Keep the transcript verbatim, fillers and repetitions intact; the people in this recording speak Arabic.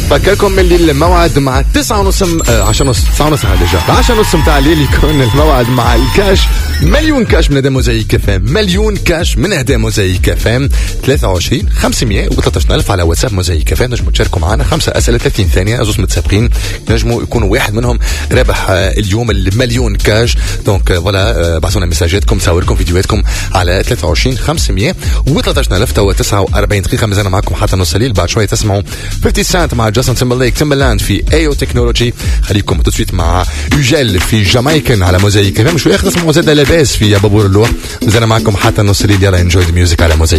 فكركم من الليل الموعد مع تسعة ونص عشرة ونص تسعة ونص هذا عشرة ونص متاع الليل يكون الموعد مع الكاش. مليون كاش من هذا موزايك فام، مليون كاش من هذا موزايك فام. ثلاثة وعشرين خمسمية وثلاثة عشر ألف على واتساب موزايك فام. نجموا تشاركوا معنا خمسة أسئلة ثلاثين ثانية أزوز متسابقين، نجموا يكونوا واحد منهم رابح اليوم المليون كاش. دونك فوالا بعثونا مساجاتكم صوركم فيديوهاتكم على ثلاثة وعشرين خمسمية وثلاثة عشر ألف. توا تسعة وأربعين دقيقة مازلنا معكم حتى نص الليل. بعد شوية تسمعوا خمسين سنت مع جاستن تيمبرليك تيمبرلاند في ايو تكنولوجي. خليكم تسويت مع يوجل في جامايكن على موزايك فام. شوية تسمعوا زاد لاباس في بابور اللوح. مازلنا معكم حتى نص الليل. يلا انجوي ذا ميوزك على موزايك.